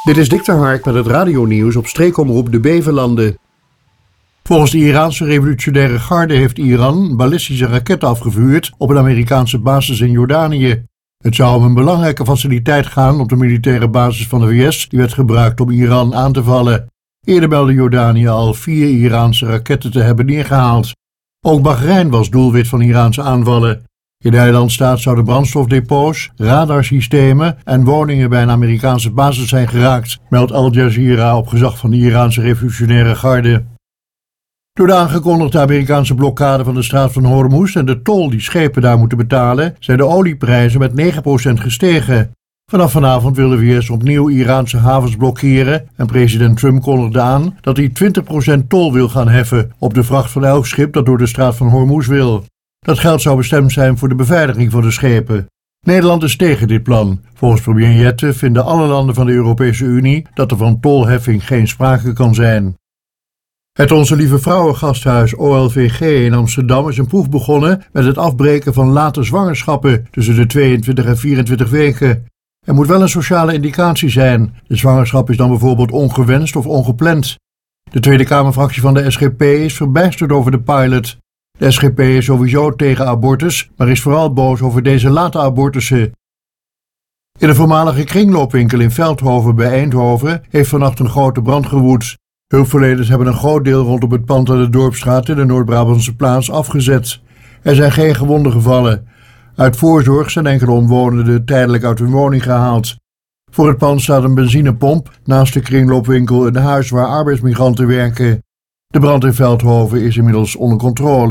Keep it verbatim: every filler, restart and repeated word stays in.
Dit is Dick ter Hark met het radionieuws op streekomroep De Bevelanden. Volgens de Iraanse revolutionaire garde heeft Iran ballistische raketten afgevuurd op een Amerikaanse basis in Jordanië. Het zou om een belangrijke faciliteit gaan op de militaire basis van de V S die werd gebruikt om Iran aan te vallen. Eerder meldde Jordanië al vier Iraanse raketten te hebben neergehaald. Ook Bahrein was doelwit van Iraanse aanvallen. In de eilandstaat zouden brandstofdepots, radarsystemen en woningen bij een Amerikaanse basis zijn geraakt, meldt Al Jazeera op gezag van de Iraanse revolutionaire garde. Door de aangekondigde Amerikaanse blokkade van de straat van Hormuz en de tol die schepen daar moeten betalen, zijn de olieprijzen met negen procent gestegen. Vanaf vanavond wil de V S opnieuw Iraanse havens blokkeren en president Trump kondigde aan dat hij twintig procent tol wil gaan heffen op de vracht van elk schip dat door de straat van Hormuz wil. Dat geld zou bestemd zijn voor de beveiliging van de schepen. Nederland is tegen dit plan. Volgens premier Jette vinden alle landen van de Europese Unie dat er van tolheffing geen sprake kan zijn. Het Onze Lieve Vrouwengasthuis O L V G in Amsterdam is een proef begonnen met het afbreken van late zwangerschappen tussen de tweeëntwintig en vierentwintig weken. Er moet wel een sociale indicatie zijn. De zwangerschap is dan bijvoorbeeld ongewenst of ongepland. De Tweede Kamerfractie van de S G P is verbijsterd over de pilot. De S G P is sowieso tegen abortus, maar is vooral boos over deze late abortussen. In een voormalige kringloopwinkel in Veldhoven bij Eindhoven heeft vannacht een grote brand gewoed. Hulpverleners hebben een groot deel rondom het pand aan de Dorpsstraat in de Noord-Brabantse plaats afgezet. Er zijn geen gewonden gevallen. Uit voorzorg zijn enkele omwonenden tijdelijk uit hun woning gehaald. Voor het pand staat een benzinepomp, naast de kringloopwinkel een huis waar arbeidsmigranten werken. De brand in Veldhoven is inmiddels onder controle.